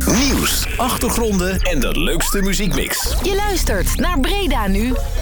Nieuws, achtergronden en de leukste muziekmix. Je luistert naar Breda Nu.